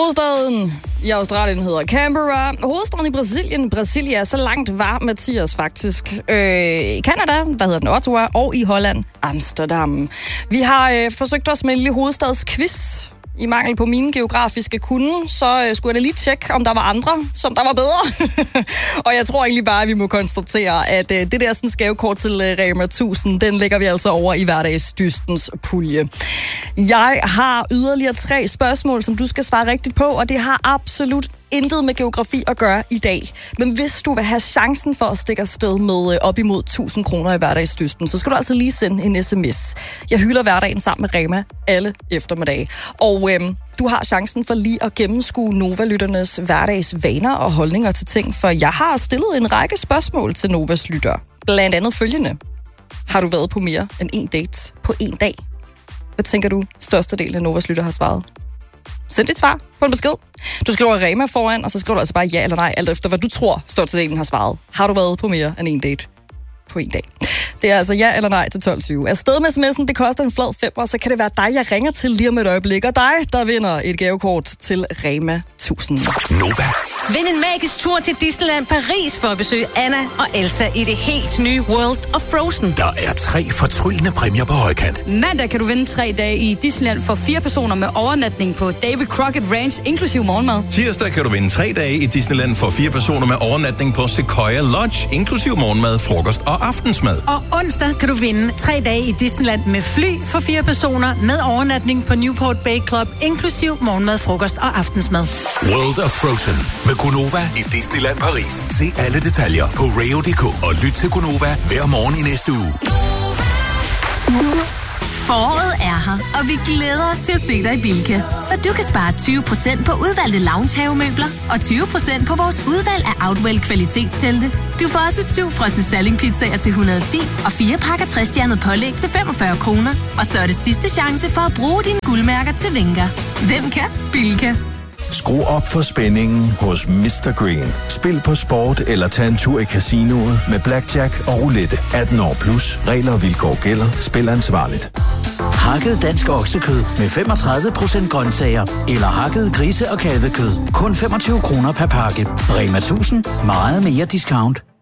Hovedstaden i Australien hedder Canberra. Hovedstaden i Brasilien, Brasilia, så langt var Mathias faktisk. I Canada, der hedder den Ottawa, og i Holland, Amsterdam. Vi har forsøgt os med en lille hovedstadsquiz. I mangel på mine geografiske kunde, så skulle jeg da lige tjekke, om der var andre, som der var bedre. Og jeg tror egentlig bare, at vi må konstatere, at det der sådan skævekort til Rema 1000, den lægger vi altså over i hverdagsdystens pulje. Jeg har yderligere 3 spørgsmål, som du skal svare rigtigt på, og det har absolut intet med geografi at gøre i dag. Men hvis du vil have chancen for at stikke afsted med op imod 1000 kroner i hverdagsdysten, så skal du altså lige sende en sms. Jeg hylder hverdagen sammen med Rema alle eftermiddage. Og du har chancen for lige at gennemskue Nova-lytternes hverdagsvaner og holdninger til ting, for jeg har stillet en række spørgsmål til Novas lytter. Blandt andet følgende. Har du været på mere end en date på en dag? Hvad tænker du, størstedelen af Novas lytter har svaret? Send dit svar på en besked. Du skriver Rema foran, og så skriver du altså bare ja eller nej, alt efter hvad du tror, størstedelen har svaret. Har du været på mere end en date på en dag? Det er altså ja eller nej til 12.20. Afsted med sms'en, det koster en flad 5, og så kan det være dig, jeg ringer til lige om et øjeblik. Og dig, der vinder et gavekort til Rema 1000. Nova. Vind en magisk tur til Disneyland Paris for at besøge Anna og Elsa i det helt nye World of Frozen. Der er 3 fortryllende præmier på højkant. Mandag kan du vinde 3 dage i Disneyland for 4 personer med overnatning på David Crockett Ranch, inklusiv morgenmad. Tirsdag kan du vinde 3 dage i Disneyland for 4 personer med overnatning på Sequoia Lodge, inklusiv morgenmad, frokost og aftensmad. Og onsdag kan du vinde 3 dage i Disneyland med fly for 4 personer med overnatning på Newport Bay Club, inklusiv morgenmad, frokost og aftensmad. World of Frozen med Gunova i Disneyland Paris. Se alle detaljer på Rayo.dk og lyt til Gunova hver morgen i næste uge. Foråret er her, og vi glæder os til at se dig i Bilka. Så du kan spare 20% på udvalgte loungehavemøbler og 20% på vores udvalg af Outwell kvalitetstelte. Du får også 7 frosne salingpizzaer til 110 og 4 pakker 3-stjernet pålæg til 45 kroner. Og så er det sidste chance for at bruge dine guldmærker til Vinker. Hvem kan? Bilka. Skru op for spændingen hos Mr. Green. Spil på sport eller tag en tur i casinoet med blackjack og roulette. 18 år plus. Regler og vilkår gælder. Spil ansvarligt. Hakket dansk oksekød med 35% grøntsager. Eller hakket grise- og kalvekød. Kun 25 kroner per pakke. Rema 1000. Meget mere discount.